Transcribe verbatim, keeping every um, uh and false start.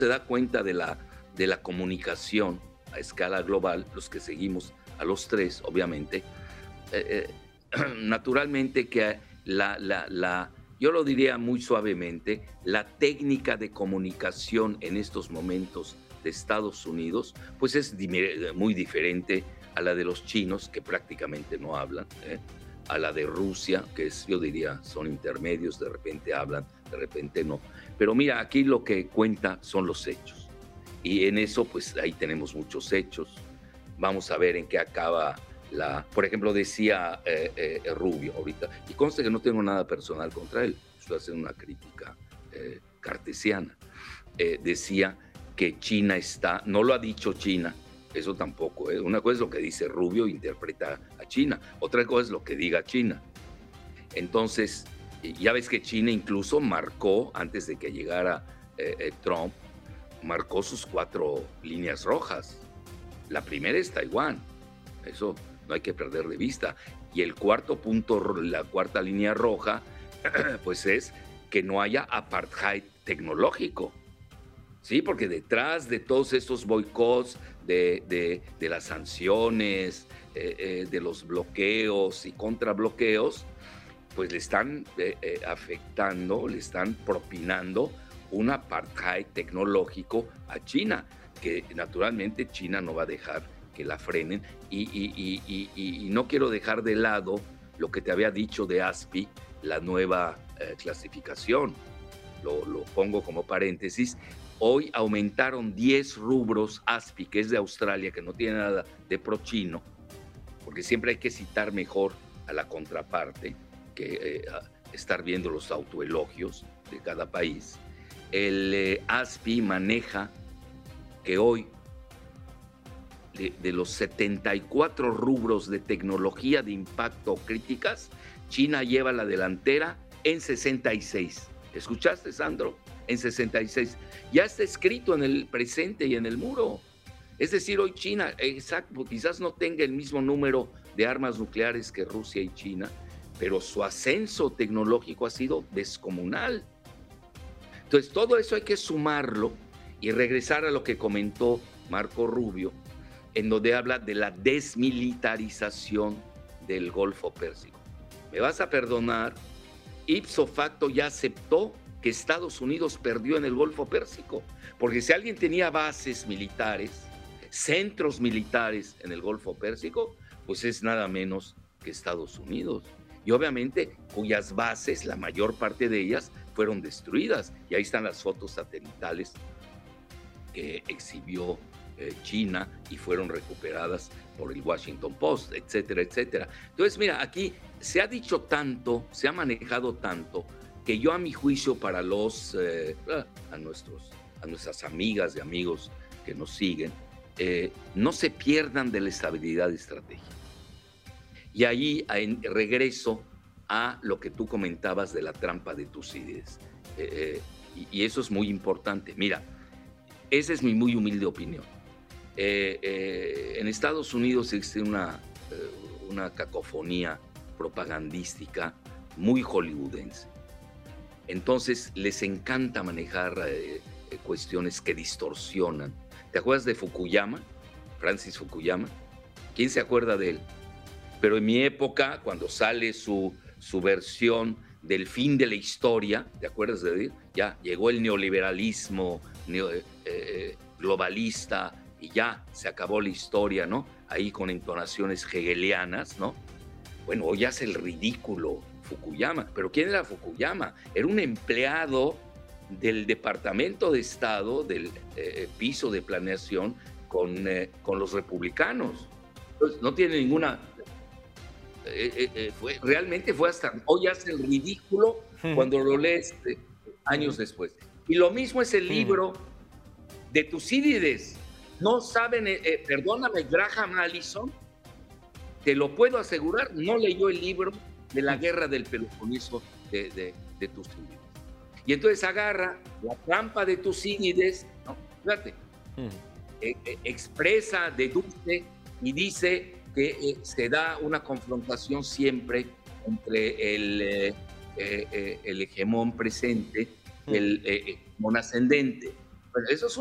se da cuenta de la, de la comunicación a escala global, los que seguimos a los tres, obviamente, eh, eh, naturalmente que la, la, la, yo lo diría muy suavemente, la técnica de comunicación en estos momentos de Estados Unidos, pues es muy diferente a la de los chinos, que prácticamente no hablan, ¿eh? A la de Rusia, que es, yo diría, son intermedios, de repente hablan, de repente no. Pero mira, aquí lo que cuenta son los hechos. Y en eso, pues ahí tenemos muchos hechos. Vamos a ver en qué acaba la... Por ejemplo, decía eh, eh, Rubio ahorita, y conste que no tengo nada personal contra él, estoy haciendo una crítica eh, cartesiana. Eh, decía que China está, no lo ha dicho China, eso tampoco, ¿eh? Una cosa es lo que dice Rubio, interpreta a China, otra cosa es lo que diga China. Entonces, ya ves que China incluso marcó, antes de que llegara eh, eh, Trump, marcó sus cuatro líneas rojas. La primera es Taiwán, eso no hay que perder de vista. Y el cuarto punto, la cuarta línea roja, pues es que no haya apartheid tecnológico. Sí, porque detrás de todos estos boicots, de, de, de las sanciones, eh, eh, de los bloqueos y contrabloqueos, pues le están eh, eh, afectando, le están propinando un apartheid tecnológico a China, que naturalmente China no va a dejar que la frenen. Y, y, y, y, y no quiero dejar de lado lo que te había dicho de A S P I, la nueva eh, clasificación. Lo, lo pongo como paréntesis. Hoy aumentaron diez rubros A S P I, que es de Australia, que no tiene nada de pro-chino, porque siempre hay que citar mejor a la contraparte que eh, estar viendo los autoelogios de cada país. El eh, A S P I maneja que hoy, de, de los setenta y cuatro rubros de tecnología de impacto críticas, China lleva la delantera en sesenta y seis. ¿Escuchaste, Sandro? En sesenta y seis. Ya está escrito en el presente y en el muro. Es decir, hoy China, exacto, quizás no tenga el mismo número de armas nucleares que Rusia y China, pero su ascenso tecnológico ha sido descomunal. Entonces, todo eso hay que sumarlo y regresar a lo que comentó Marco Rubio, en donde habla de la desmilitarización del Golfo Pérsico. Me vas a perdonar, ipso facto ya aceptó que Estados Unidos perdió en el Golfo Pérsico, porque si alguien tenía bases militares, centros militares en el Golfo Pérsico, pues es nada menos que Estados Unidos. Y obviamente cuyas bases, la mayor parte de ellas, fueron destruidas. Y ahí están las fotos satelitales que exhibió eh, China y fueron recuperadas por el Washington Post, etcétera, etcétera. Entonces, mira, aquí se ha dicho tanto, se ha manejado tanto, que yo a mi juicio para los, eh, a, nuestros, a nuestras amigas y amigos que nos siguen, eh, no se pierdan de la estabilidad estratégica. Y ahí en, regreso a lo que tú comentabas de la trampa de Tucídides. Eh, eh, y, y eso es muy importante. Mira, esa es mi muy humilde opinión. Eh, eh, en Estados Unidos existe una, eh, una cacofonía propagandística muy hollywoodense. Entonces les encanta manejar eh, eh, cuestiones que distorsionan. ¿Te acuerdas de Fukuyama? Francis Fukuyama. ¿Quién se acuerda de él? Pero en mi época, cuando sale su, su versión del fin de la historia, ¿te acuerdas de él? Ya llegó el neoliberalismo neo, eh, eh, globalista y ya se acabó la historia, ¿no? Ahí con entonaciones hegelianas, ¿no? Bueno, hoy hace el ridículo Fukuyama. ¿Pero quién era Fukuyama? Era un empleado del Departamento de Estado, del eh, piso de planeación con, eh, con los republicanos. Entonces, no tiene ninguna... Eh, eh, fue, realmente fue hasta hoy hace el ridículo cuando lo lees eh, años después. Y lo mismo es el libro de Tucídides. No saben, eh, eh, perdóname, Graham Allison, te lo puedo asegurar, no leyó el libro de la guerra del Peloponeso de, de, de Tucídides. Y entonces agarra la trampa de Tucídides, ¿no? Fíjate, eh, eh, expresa, deduce y dice que eh, se da una confrontación siempre entre el, eh, eh, eh, el hegemón presente y el eh, hegemón ascendente. Pues eso es